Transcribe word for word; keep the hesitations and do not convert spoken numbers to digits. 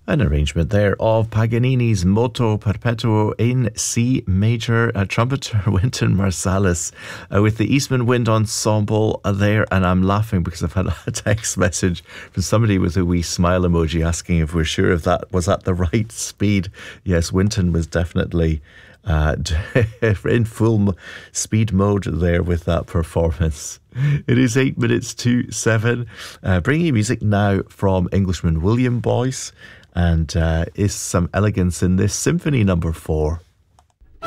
An arrangement there of Paganini's Moto Perpetuo in C major. Uh, trumpeter Wynton Marsalis uh, with the Eastman Wind Ensemble uh, there. And I'm laughing because I've had a text message from somebody with a wee smile emoji asking if we're sure if that was at the right speed. Yes, Wynton was definitely uh, in full speed mode there with that performance. It is eight minutes to seven. Uh, bringing you music now from Englishman William Boyce. And uh, is some elegance in this Symphony Number Four.